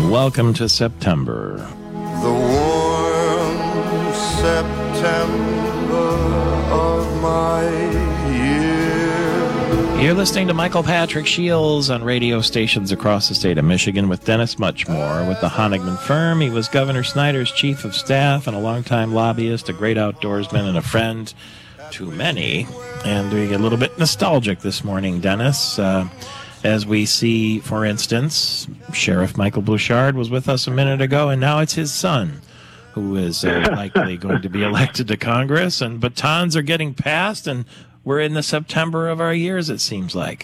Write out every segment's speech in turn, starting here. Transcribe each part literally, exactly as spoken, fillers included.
Welcome to September. The warm September of my year. You're listening to Michael Patrick Shields on radio stations across the state of Michigan with Dennis Muchmore with the Honigman firm. He was Governor Snyder's chief of staff and a longtime lobbyist, a great outdoorsman, and a friend to many. And we get a little bit nostalgic this morning, Dennis, uh, as we see, for instance, Sheriff Michael Bouchard was with us a minute ago, and now it's his son who is uh, likely going to be elected to Congress, and batons are getting passed, and we're in the September of our years, it seems like.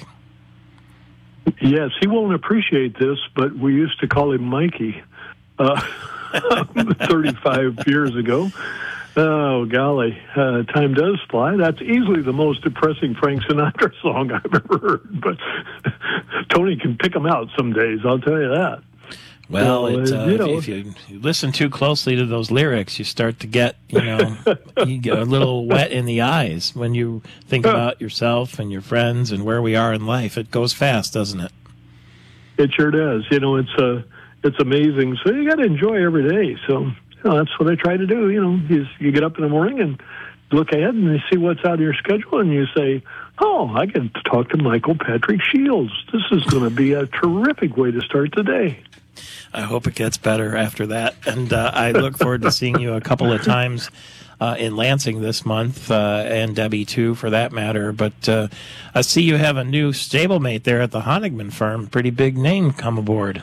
Yes, he won't appreciate this, but we used to call him Mikey uh, thirty-five years ago. Oh, golly, uh, time does fly. That's easily the most depressing Frank Sinatra song I've ever heard, but Tony can pick them out some days, I'll tell you that. Well, so, it's, uh, uh, you know, if you, you listen too closely to those lyrics, you start to get, you know, you get a little wet in the eyes when you think about yourself and your friends and where we are in life. It goes fast, doesn't it? It sure does. You know, it's uh, it's amazing. So you got to enjoy every day. So you know, that's what I try to do. You know, you, you get up in the morning and look ahead and you see what's out of your schedule, and you say, oh, I can talk to Michael Patrick Shields. This is going to be a terrific way to start the day. I hope it gets better after that. And uh, I look forward to seeing you a couple of times uh, in Lansing this month, uh, and Debbie, too, for that matter. But uh, I see you have a new stablemate there at the Honigman firm. Pretty big name come aboard.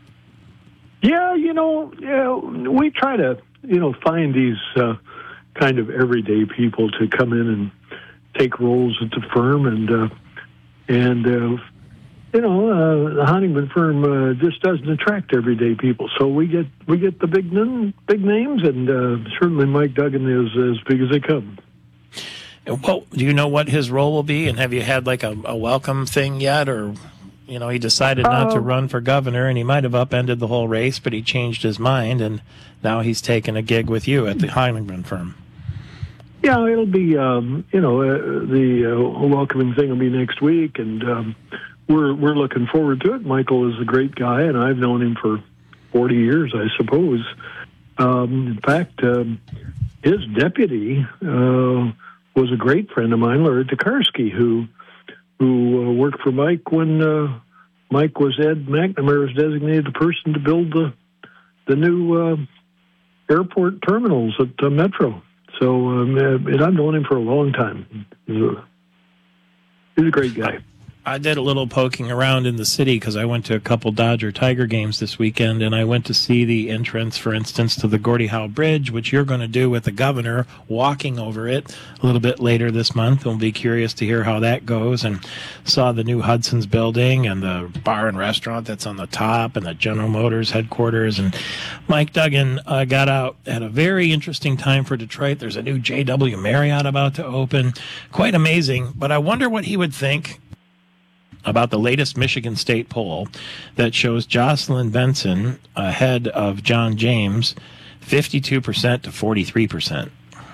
Yeah, you know, yeah, we try to, you know, find these uh, kind of everyday people to come in and take roles at the firm. And, uh, and uh You know, uh, the Honigman firm uh, just doesn't attract everyday people, so we get we get the big big names, and uh, certainly Mike Duggan is as big as they come. Well, do you know what his role will be, and have you had like a, a welcome thing yet, or you know, he decided not uh, to run for governor, and he might have upended the whole race, but he changed his mind, and now he's taking a gig with you at the Honigman firm. Yeah, it'll be um, you know uh, the uh, welcoming thing will be next week, and. Um, We're we're looking forward to it. Michael is a great guy, and I've known him for forty years, I suppose. Um, in fact, um, his deputy uh, was a great friend of mine, Larry Tokarski, who who uh, worked for Mike when uh, Mike was Ed McNamara's designated person to build the the new uh, airport terminals at uh, Metro. So, um, and I've known him for a long time. He's a, he's a great guy. I did a little poking around in the city because I went to a couple Dodger Tiger games this weekend, and I went to see the entrance, for instance, to the Gordie Howe Bridge, which you're going to do with the governor, walking over it a little bit later this month. We'll be curious to hear how that goes, and saw the new Hudson's building and the bar and restaurant that's on the top and the General Motors headquarters. And Mike Duggan uh, got out at a very interesting time for Detroit. There's a new J W Marriott about to open. Quite amazing, but I wonder what he would think about the latest Michigan State poll that shows Jocelyn Benson ahead of John James, fifty-two percent to forty-three percent.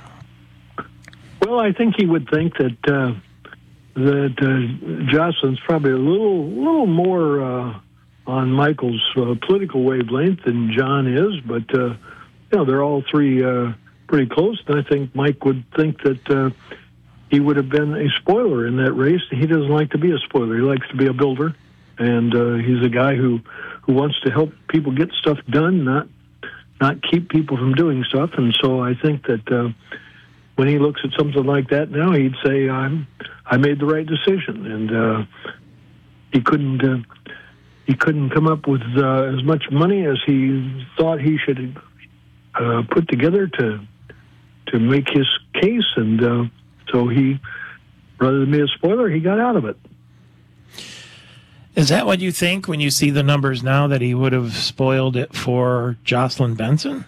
Well, I think he would think that uh, that uh, Jocelyn's probably a little little more uh, on Michael's uh, political wavelength than John is, but uh, you know, they're all three uh, pretty close, and I think Mike would think that uh, he would have been a spoiler in that race. He doesn't like to be a spoiler. He likes to be a builder, and uh, he's a guy who, who wants to help people get stuff done, not not keep people from doing stuff. And so I think that uh, when he looks at something like that now, he'd say, "I'm I made the right decision." And uh, he couldn't uh, he couldn't come up with uh, as much money as he thought he should uh, put together to to make his case, and. Uh, So he, rather than be a spoiler, he got out of it. Is that what you think when you see the numbers now, that he would have spoiled it for Jocelyn Benson?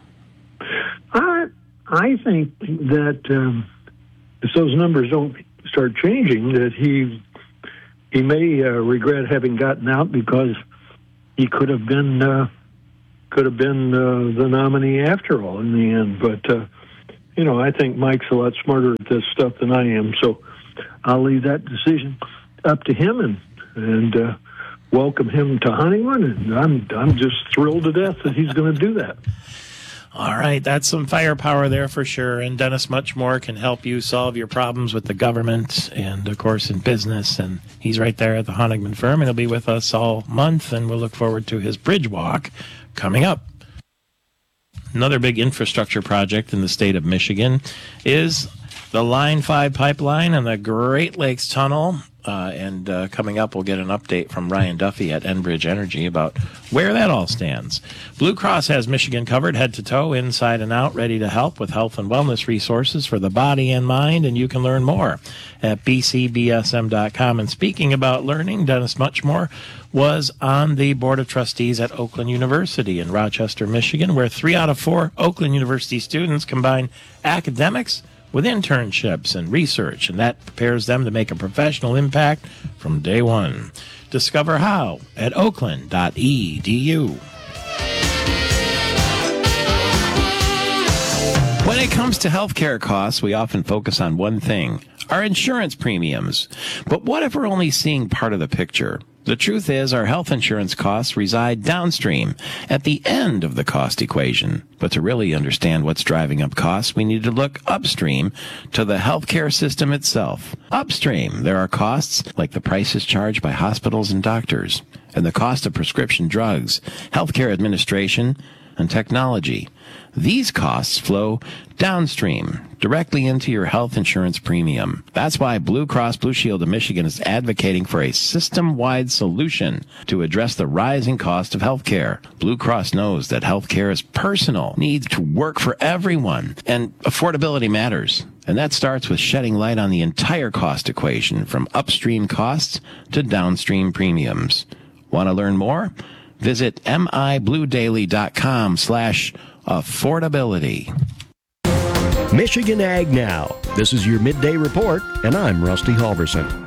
I I think that um, if those numbers don't start changing, that he he may uh, regret having gotten out, because he could have been uh, could have been uh, the nominee after all in the end. But uh, you know, I think Mike's a lot smarter at this stuff than I am, so I'll leave that decision up to him, and and uh, welcome him to Honeyman, and I'm I'm just thrilled to death that he's going to do that. All right, that's some firepower there for sure. And Dennis Muchmore can help you solve your problems with the government and, of course, in business. And he's right there at the Honigman firm, and he'll be with us all month. And we'll look forward to his bridge walk coming up. Another big infrastructure project in the state of Michigan is the Line five pipeline and the Great Lakes Tunnel. Uh, and uh, coming up, we'll get an update from Ryan Duffy at Enbridge Energy about where that all stands. Blue Cross has Michigan covered head to toe, inside and out, ready to help with health and wellness resources for the body and mind, and you can learn more at b c b s m dot com. And speaking about learning, Dennis Muchmore was on the Board of Trustees at Oakland University in Rochester, Michigan, where three out of four Oakland University students combine academics with internships and research, and that prepares them to make a professional impact from day one. Discover how at oakland dot e d u. When it comes to healthcare costs, we often focus on one thing, our insurance premiums. But what if we're only seeing part of the picture? The truth is, our health insurance costs reside downstream, at the end of the cost equation. But to really understand what's driving up costs, we need to look upstream to the healthcare system itself. Upstream, there are costs like the prices charged by hospitals and doctors, and the cost of prescription drugs, healthcare administration, and technology. These costs flow downstream, directly into your health insurance premium. That's why Blue Cross Blue Shield of Michigan is advocating for a system-wide solution to address the rising cost of health care. Blue Cross knows that health care is personal, needs to work for everyone, and affordability matters. And that starts with shedding light on the entire cost equation, from upstream costs to downstream premiums. Want to learn more? Visit m i blue daily dot com slash affordability. Michigan Ag Now. This is your midday report, and I'm Rusty Halverson.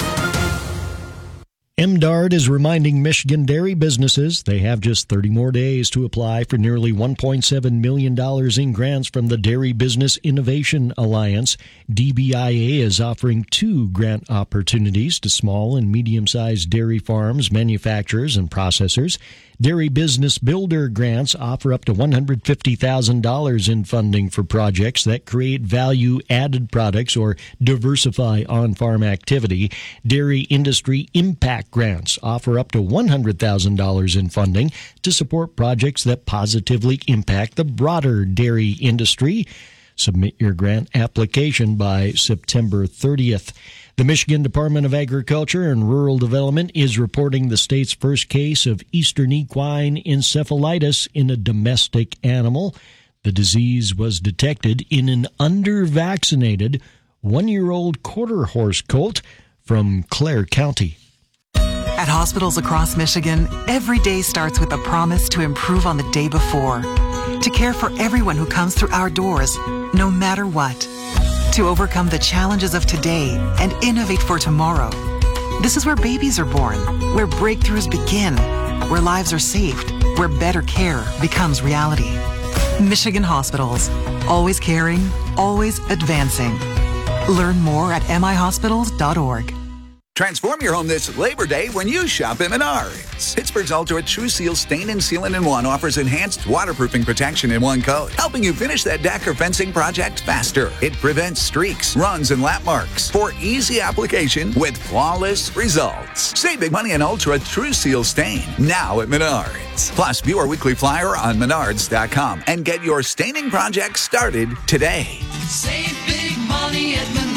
M D A R D is reminding Michigan dairy businesses they have just thirty more days to apply for nearly one point seven million dollars in grants from the Dairy Business Innovation Alliance. D B I A is offering two grant opportunities to small and medium-sized dairy farms, manufacturers, and processors. Dairy Business Builder grants offer up to one hundred fifty thousand dollars in funding for projects that create value-added products or diversify on-farm activity. Dairy Industry Impact grants offer up to one hundred thousand dollars in funding to support projects that positively impact the broader dairy industry. Submit your grant application by September thirtieth. The Michigan Department of Agriculture and Rural Development is reporting the state's first case of Eastern equine encephalitis in a domestic animal. The disease was detected in an under-vaccinated one-year-old quarter horse colt from Clare County. At hospitals across Michigan, every day starts with a promise to improve on the day before, to care for everyone who comes through our doors, no matter what, to overcome the challenges of today and innovate for tomorrow. This is where babies are born, where breakthroughs begin, where lives are saved, where better care becomes reality. Michigan Hospitals, always caring, always advancing. Learn more at m i hospitals dot org. Transform your home this Labor Day when you shop at Menards. Pittsburgh's Ultra True Seal Stain and Sealant in One offers enhanced waterproofing protection in one coat, helping you finish that deck or fencing project faster. It prevents streaks, runs, and lap marks for easy application with flawless results. Save big money on Ultra True Seal Stain now at Menards. Plus, view our weekly flyer on menards dot com and get your staining project started today. Save big money at Menards.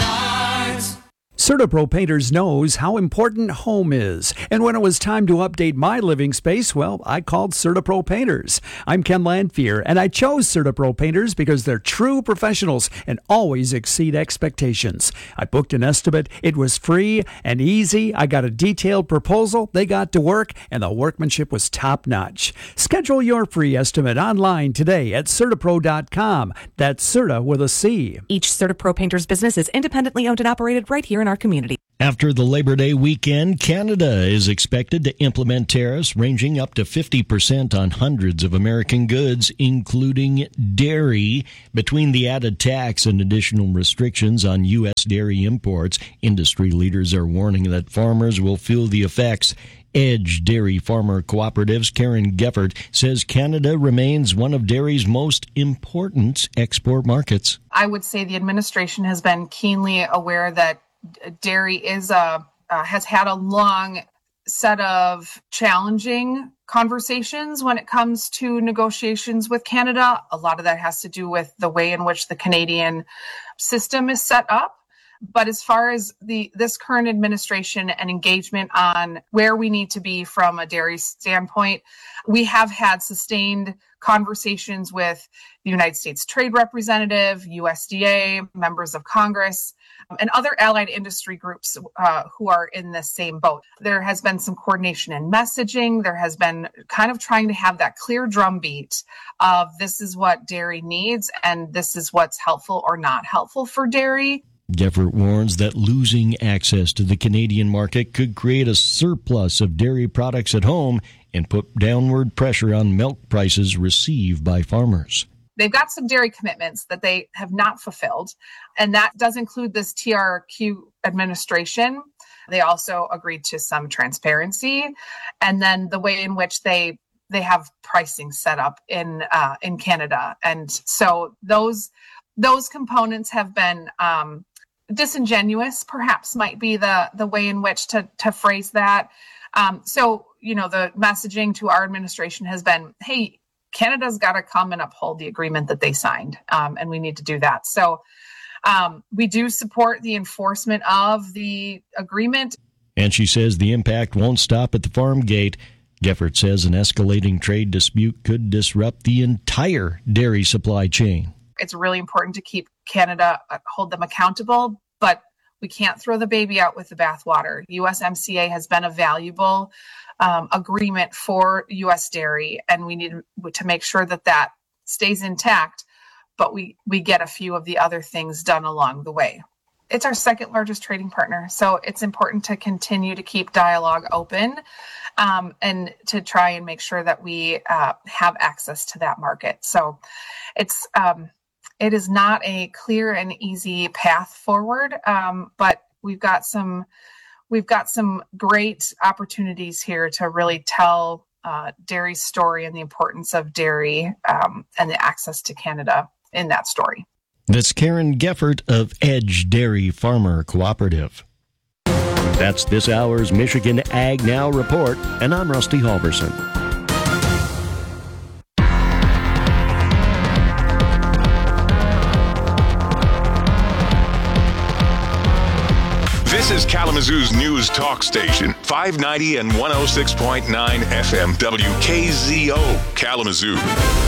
CertaPro Painters knows how important home is, and when it was time to update my living space, well, I called CertaPro Painters. I'm Ken Landfear, and I chose CertaPro Painters because they're true professionals and always exceed expectations. I booked an estimate, it was free and easy, I got a detailed proposal, they got to work, and the workmanship was top-notch. Schedule your free estimate online today at Certapro dot com. That's Certa with a C. Each CertaPro Painters business is independently owned and operated right here in our community. After the Labor Day weekend, Canada is expected to implement tariffs ranging up to fifty percent on hundreds of American goods, including dairy. Between the added tax and additional restrictions on U S dairy imports, industry leaders are warning that farmers will feel the effects. Edge Dairy Farmer Cooperatives, Karen Geffert, says Canada remains one of dairy's most important export markets. I would say the administration has been keenly aware that dairy is a uh, has had a long set of challenging conversations when it comes to negotiations with Canada. A lot of that has to do with the way in which the Canadian system is set up. But as far as the this current administration and engagement on where we need to be from a dairy standpoint, we have had sustained conversations with the United States Trade Representative, U S D A, members of Congress, and other allied industry groups uh, who are in the same boat. There has been some coordination in messaging. There has been kind of trying to have that clear drumbeat of this is what dairy needs and this is what's helpful or not helpful for dairy. Geffert warns that losing access to the Canadian market could create a surplus of dairy products at home and put downward pressure on milk prices received by farmers. They've got some dairy commitments that they have not fulfilled, and that does include this T R Q administration. They also agreed to some transparency, and then the way in which they they have pricing set up in uh, in Canada. And so those those components have been um, disingenuous, perhaps might be the the way in which to to phrase that. Um, so, you know, the messaging to our administration has been, hey, Canada's got to come and uphold the agreement that they signed, um, and we need to do that. So um, we do support the enforcement of the agreement. And she says the impact won't stop at the farm gate. Geffert says an escalating trade dispute could disrupt the entire dairy supply chain. It's really important to keep Canada, uh, hold them accountable, but we can't throw the baby out with the bathwater. U S M C A has been a valuable um, agreement for U S dairy, and we need to make sure that that stays intact, but we, we get a few of the other things done along the way. It's our second largest trading partner, so it's important to continue to keep dialogue open um, and to try and make sure that we uh, have access to that market. So it's um, it is not a clear and easy path forward, um, but we've got some we've got some great opportunities here to really tell uh, dairy's story and the importance of dairy um, and the access to Canada in that story. That's Karen Geffert of Edge Dairy Farmer Cooperative. That's this hour's Michigan Ag Now report, and I'm Rusty Halverson. This is Kalamazoo's news talk station, five ninety and one oh six point nine F M W K Z O, Kalamazoo.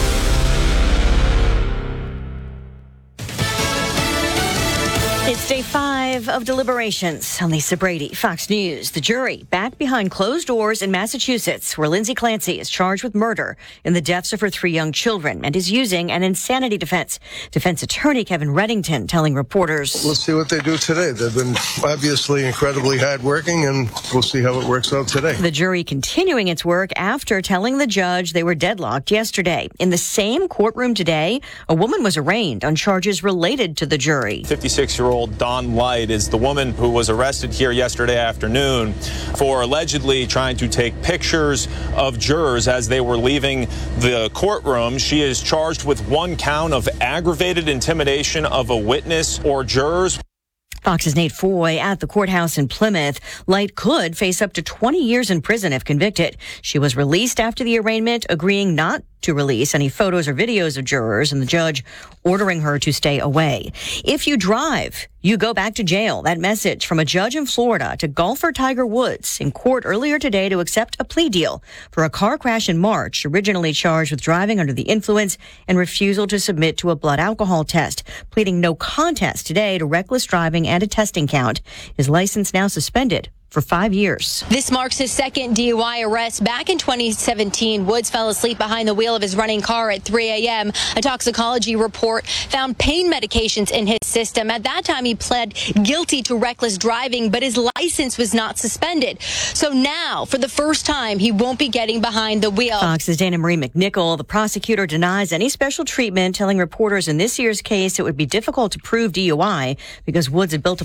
It's day five of deliberations. I'm Lisa Brady, Fox News. The jury back behind closed doors in Massachusetts, where Lindsay Clancy is charged with murder in the deaths of her three young children and is using an insanity defense. Defense attorney Kevin Reddington telling reporters, let's see what they do today. They've been obviously incredibly hardworking, and we'll see how it works out today. The jury continuing its work after telling the judge they were deadlocked yesterday. In the same courtroom today, a woman was arraigned on charges related to the jury. fifty-six-year-old Dawn Light is the woman who was arrested here yesterday afternoon for allegedly trying to take pictures of jurors as they were leaving the courtroom. She is charged with one count of aggravated intimidation of a witness or jurors. Fox's Nate Foy at the courthouse in Plymouth. Light could face up to twenty years in prison if convicted. She was released after the arraignment, agreeing not to release any photos or videos of jurors, and the judge ordering her to stay away. If you drive, you go back to jail. That message from a judge in Florida to golfer Tiger Woods in court earlier today to accept a plea deal for a car crash in March, originally charged with driving under the influence and refusal to submit to a blood alcohol test, pleading no contest today to reckless driving and a testing count. His license now suspended for five years. This marks his second D U I arrest. Back in twenty seventeen, Woods fell asleep behind the wheel of his running car at three a.m. A toxicology report found pain medications in his system. At that time, he pled guilty to reckless driving, but his license was not suspended. So now, for the first time, he won't be getting behind the wheel. Fox's Dana Marie McNichol. The prosecutor denies any special treatment, telling reporters in this year's case it would be difficult to prove D U I because Woods had built a